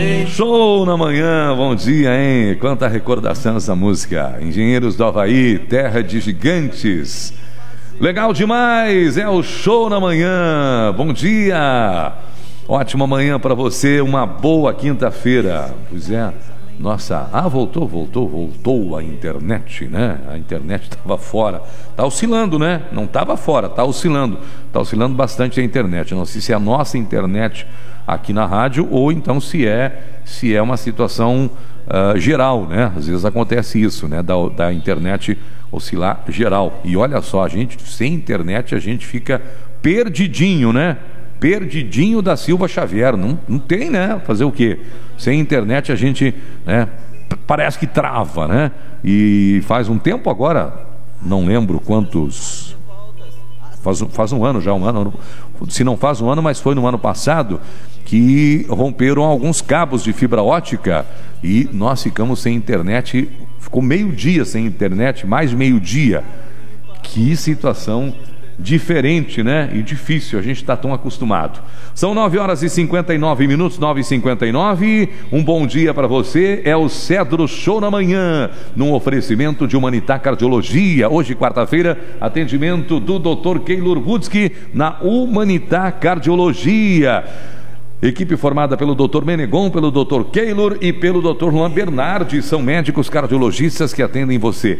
Show na manhã, bom dia, hein? Quanta recordação essa música. Engenheiros do Havaí, terra de gigantes. Legal demais, é o Show na manhã. Bom dia. Ótima manhã para você, uma boa quinta-feira. Pois é, nossa, voltou a internet, né? A internet estava fora. Tá oscilando, né? Não estava fora, tá oscilando. Tá oscilando bastante a internet. Não sei se é a nossa internet aqui na rádio ou então se é uma situação geral, né? Às vezes acontece isso, né? Da internet oscilar geral. E olha só, a gente sem internet a gente fica perdidinho, né? Perdidinho da Silva Xavier. Não tem, né? Fazer o quê? Sem internet a gente, né, parece que trava, né? E faz um tempo agora, não lembro quantos... Faz um ano já, se não faz um ano, mas foi no ano passado que romperam alguns cabos de fibra ótica e nós ficamos sem internet, ficou meio-dia sem internet, mais de meio-dia. Que situação diferente, né? E difícil, a gente está tão acostumado. São 9h59, 9h59. Um bom dia para você. É o Cedro Show na manhã, num oferecimento de Humanitá Cardiologia. Hoje, quarta-feira, atendimento do Dr. Keylor Budski na Humanitá Cardiologia. Equipe formada pelo Dr. Menegon, pelo Dr. Keylor e pelo Dr. Juan Bernardi. São médicos cardiologistas que atendem você.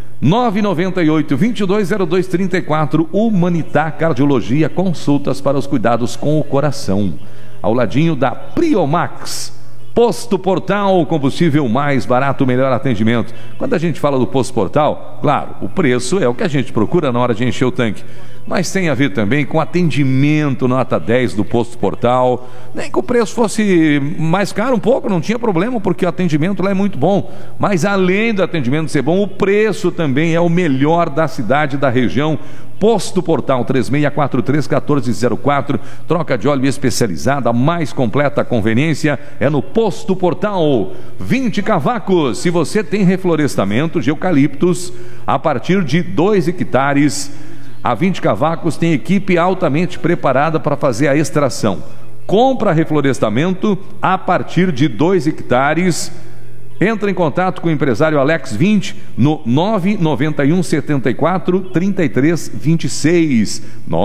998-220234, Humanitá Cardiologia, consultas para os cuidados com o coração. Ao ladinho da Priomax. Posto Portal, combustível mais barato, melhor atendimento. Quando a gente fala do Posto Portal, claro, o preço é o que a gente procura na hora de encher o tanque. Mas tem a ver também com atendimento nota 10 do Posto Portal. Nem que o preço fosse mais caro um pouco, não tinha problema, porque o atendimento lá é muito bom. Mas além do atendimento ser bom, o preço também é o melhor da cidade, da região. Posto Portal, 3643-1404, troca de óleo especializada, a mais completa conveniência é no Posto Portal. 20 cavacos, se você tem reflorestamento de eucaliptos, a partir de 2 hectares, a 20 cavacos tem equipe altamente preparada para fazer a extração. Compra reflorestamento a partir de 2 hectares. Entra em contato com o empresário Alex 20 no 991 74 33 26.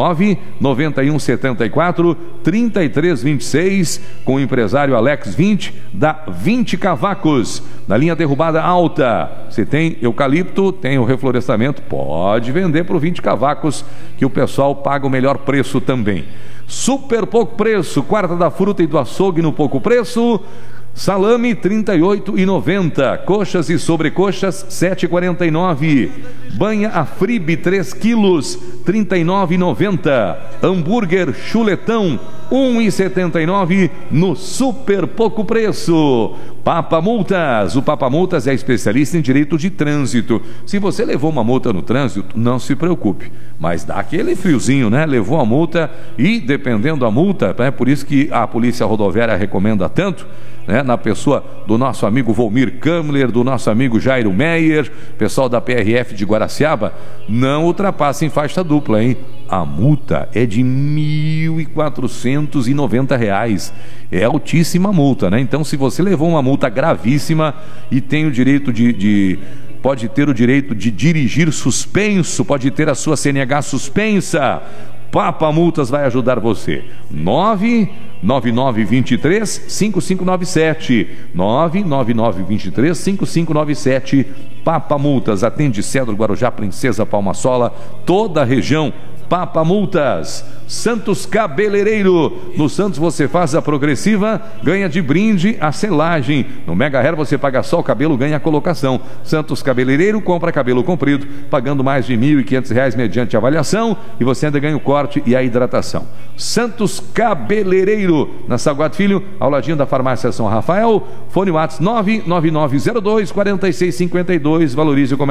991 74 33 26 com o empresário Alex 20 da 20 cavacos. Na linha derrubada alta, você tem eucalipto, tem o reflorestamento, pode vender para o 20 cavacos que o pessoal paga o melhor preço também. Super pouco preço, quarta da fruta e do açougue no pouco preço. Salame R$ 38,90, coxas e sobrecoxas R$ 7,49, banha Afribe 3 quilos R$ 39,90, hambúrguer chuletão R$ 1,79 no super pouco preço. Papa Multas, o Papa Multas é especialista em direito de trânsito. Se você levou uma multa no trânsito, não se preocupe, mas dá aquele friozinho, né? Levou a multa e dependendo da multa, é por isso que a Polícia Rodoviária recomenda tanto, né, na pessoa do nosso amigo Volmir Kamler, do nosso amigo Jairo Meyer, pessoal da PRF de Guaraciaba, não ultrapassem faixa dupla, hein? A multa é de R$ 1.490. É altíssima multa, né? Então, se você levou uma multa gravíssima e tem o direito pode ter o direito de dirigir suspenso, pode ter a sua CNH suspensa, Papa Multas vai ajudar você. 99923-5597. 99923-5597. Papa Multas, atende Cedro, Guarujá, Princesa, Palma Sola, toda a região. Papa Multas. Santos Cabeleireiro, no Santos você faz a progressiva, ganha de brinde a selagem. No Mega Hair você paga só o cabelo, ganha a colocação. Santos Cabeleireiro, compra cabelo comprido, pagando mais de R$ 1.500 mediante avaliação, e você ainda ganha o corte e a hidratação. Santos Cabeleireiro, na Salgado Filho, ao ladinho da Farmácia São Rafael. Fone WhatsApp 99902-4652, valorize o